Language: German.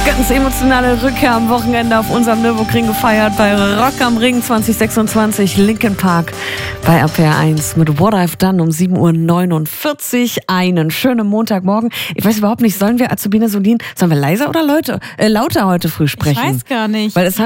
Ganz emotionale Rückkehr am Wochenende auf unserem Nürburgring gefeiert bei Rock am Ring 2026 Linkin Park bei RPR 1 mit What I've Done um 7:49 Uhr. Einen schönen Montagmorgen. Ich weiß überhaupt nicht, sollen wir Azubine Solin, sollen wir leiser oder lauter heute früh sprechen? Ich weiß gar nicht. Weil es